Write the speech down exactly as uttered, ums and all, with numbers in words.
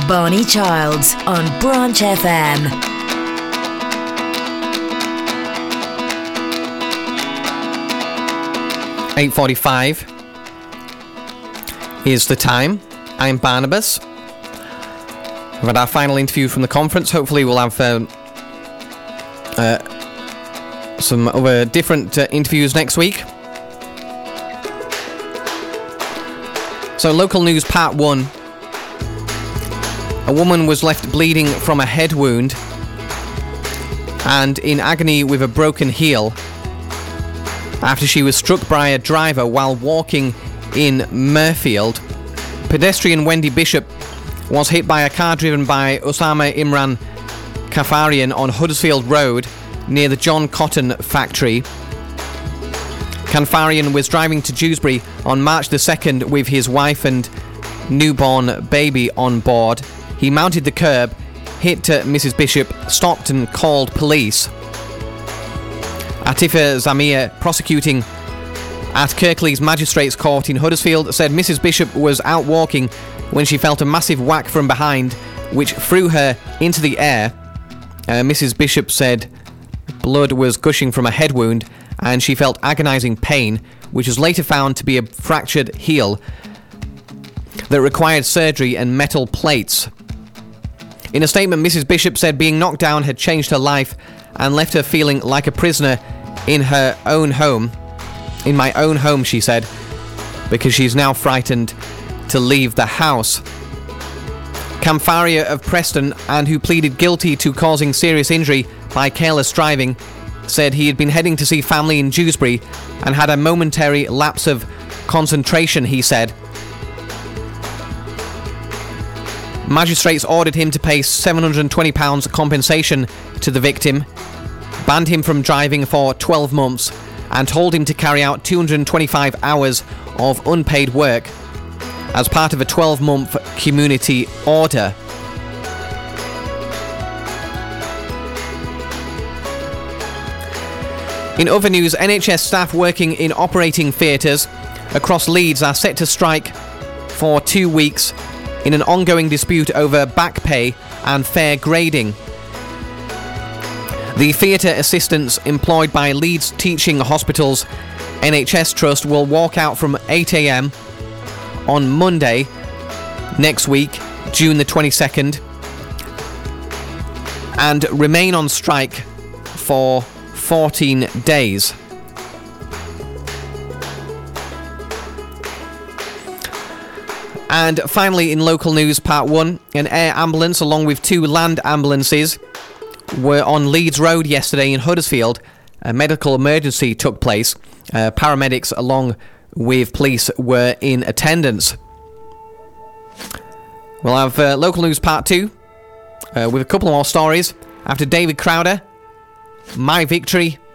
Barney Childs on Branch F M. eight forty-five is the time. I'm Barnabas. We've had our final interview from the conference. Hopefully we'll have uh, uh, some other different uh, interviews next week. So, local news part one. A woman was left bleeding from a head wound and in agony with a broken heel after she was struck by a driver while walking in Mirfield. Pedestrian Wendy Bishop was hit by a car driven by Osama Imran Kafarian on Huddersfield Road near the John Cotton factory. Kafarian was driving to Dewsbury on March the second with his wife and newborn baby on board. He mounted the curb, hit uh, Missus Bishop, stopped and called police. Atifa Zamir, prosecuting at Kirklees Magistrates Court in Huddersfield, said Missus Bishop was out walking when she felt a massive whack from behind, which threw her into the air. Uh, Missus Bishop said blood was gushing from a head wound and she felt agonising pain, which was later found to be a fractured heel that required surgery and metal plates. In a statement, Missus Bishop said being knocked down had changed her life and left her feeling like a prisoner in her own home. In my own home, she said, because she's now frightened to leave the house. Kamfaria of Preston, and who pleaded guilty to causing serious injury by careless driving, said he had been heading to see family in Dewsbury and had a momentary lapse of concentration, he said. Magistrates ordered him to pay seven hundred twenty pounds compensation to the victim, banned him from driving for twelve months, and told him to carry out two hundred twenty-five hours of unpaid work as part of a twelve-month community order. In other news, N H S staff working in operating theatres across Leeds are set to strike for two weeks in an ongoing dispute over back pay and fair grading. The theatre assistants employed by Leeds Teaching Hospitals N H S Trust will walk out from eight a.m. on Monday next week, June the twenty-second, and remain on strike for fourteen days. And finally, in local news part one, an air ambulance along with two land ambulances were on Leeds Road yesterday in Huddersfield. A medical emergency took place. Uh, paramedics along with police were in attendance. We'll have uh, local news part two uh, with a couple more stories after David Crowder, My Victory,